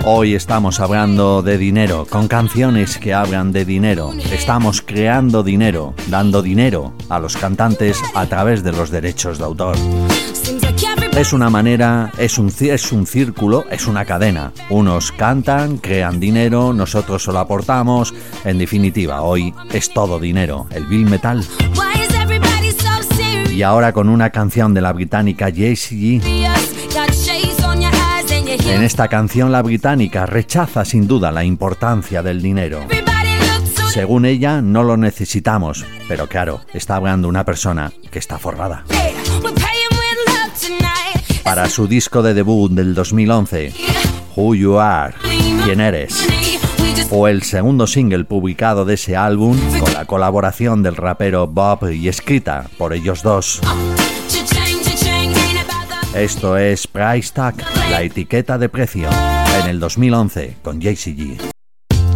Hoy estamos hablando de dinero, con canciones que hablan de dinero. Estamos creando dinero, dando dinero a los cantantes a través de los derechos de autor. Es una manera, es un círculo, es una cadena. Unos cantan, crean dinero, nosotros solo aportamos. En definitiva, hoy es todo dinero, el Bill Metal. Y ahora con una canción de la británica Jessie J. En esta canción la británica rechaza sin duda la importancia del dinero. Según ella, no lo necesitamos, pero claro, está hablando una persona que está forrada. Para su disco de debut del 2011, Who You Are, ¿Quién Eres? O el segundo single publicado de ese álbum, con la colaboración del rapero Bob y escrita por ellos dos. Esto es Price Tag, la etiqueta de precio, en el 2011 con Jessie J.